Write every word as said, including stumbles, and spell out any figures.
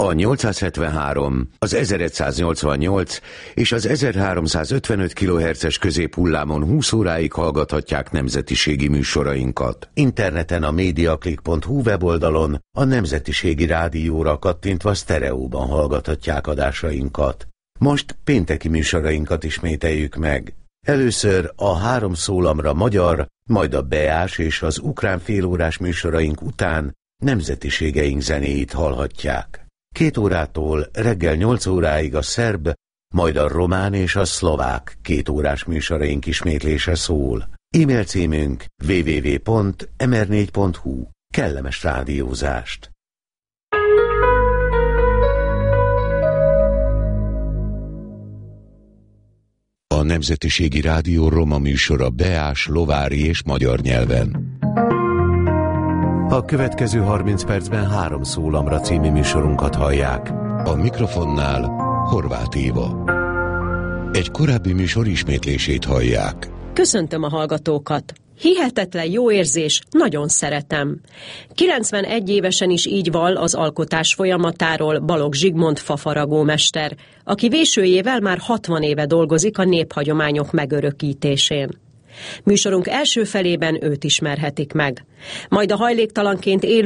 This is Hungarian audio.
A nyolcszázhetvenhárom, az ezeregyszáznyolcvannyolc és az ezerháromszázötvenöt kilohertzes középhullámon húsz óráig hallgathatják nemzetiségi műsorainkat. Interneten a mediaclick pont hu weboldalon a Nemzetiségi Rádióra kattintva sztereóban hallgathatják adásainkat. Most pénteki műsorainkat ismételjük meg. Először a három szólamra magyar, majd a beás és az ukrán félórás műsoraink után nemzetiségeink zenéit hallhatják. Két órától reggel nyolc óráig a szerb, majd a román és a szlovák két órás műsoraink ismétlése szól. E-mail címünk double-u double-u double-u pont em er négy pont hu. Kellemes rádiózást! A Nemzetiségi Rádió roma műsora beás, lovári és magyar nyelven. A következő harminc percben három szólamra című műsorunkat hallják. A mikrofonnál Horváth Éva. Egy korábbi műsor ismétlését hallják. Köszöntöm a hallgatókat! Hihetetlen jó érzés, nagyon szeretem. kilencvenegy évesen is így vall az alkotás folyamatáról Balogh Zsigmond fafaragómester, aki vésőjével már hatvan éve dolgozik a néphagyományok megörökítésén. Műsorunk első felében őt ismerhetik meg. Majd a hajléktalanként élő